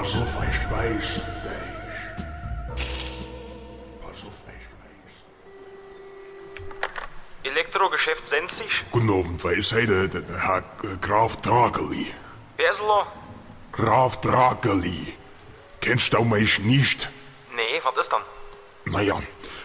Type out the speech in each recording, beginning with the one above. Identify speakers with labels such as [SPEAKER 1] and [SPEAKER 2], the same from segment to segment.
[SPEAKER 1] Pass auf, ich weiß dich. Pass auf, ich weiß.
[SPEAKER 2] Elektrogeschäft Sensig?
[SPEAKER 1] Guten Abend, wer ist heute der Herr Graf Drageli?
[SPEAKER 2] Wer ist da?
[SPEAKER 1] Graf Drageli. Kennst du mich nicht?
[SPEAKER 2] Nee, was ist dann?
[SPEAKER 1] Naja,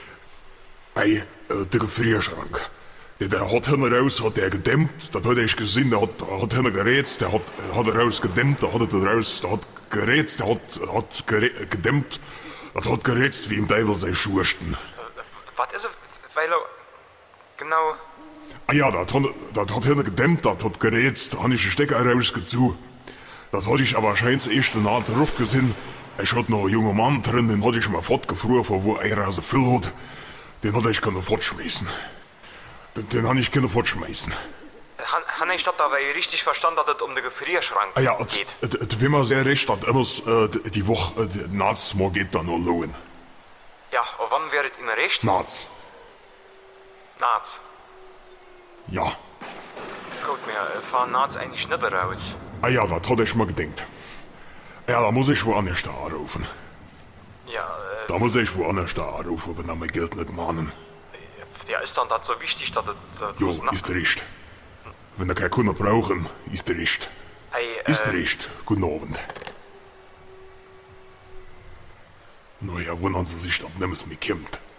[SPEAKER 1] der Gefrierschrank. Der hat hinten raus, hat der gedämmt, das hat ich gesehen, der hat hinten gerätzt, der hat raus gedämmt, der hat gerätzt, der hat gedämmt, das hat gerätzt wie im Teufel sei Schursten.
[SPEAKER 2] Was ist es? Weil er... Genau...
[SPEAKER 1] Ah ja, das hat hinten gedämmt, das hat gerätzt, da hab ich den Stecker rausgezogen. Das hatte ich aber scheinbar erst eine Art drauf gesehen. Ich hatte noch einen jungen Mann drin, den hatte ich mal fortgefroren, von wo er so viel hat. Den hatte ich können fortschmeißen. Den habe ich können fortschmeißen.
[SPEAKER 2] Han ich das aber richtig verstanden, dass es um den Gefrierschrank
[SPEAKER 1] Ah ja,
[SPEAKER 2] geht?
[SPEAKER 1] wie man sehr recht hat, immer die Woche, nachts mal geht da noch lohn.
[SPEAKER 2] Ja, und wann wäre es Ihnen recht?
[SPEAKER 1] Nachts.
[SPEAKER 2] Nachts.
[SPEAKER 1] Ja.
[SPEAKER 2] Gut, wir fahren nachts eigentlich nicht raus.
[SPEAKER 1] Ah ja, das hatte ich mal gedacht. Ja, da muss ich woanders da anrufen.
[SPEAKER 2] Ja,
[SPEAKER 1] Da muss ich woanders da anrufen, wenn er mein Geld nicht mahnen.
[SPEAKER 2] ja, ist dann das so wichtig, dass es...
[SPEAKER 1] Jo, ist recht. Wenn er keine Kunden brauchen, ist recht.
[SPEAKER 2] Hey,
[SPEAKER 1] Ist recht. Guten Abend. Naja, wundern Sie sich, dass nichts mehr kommt.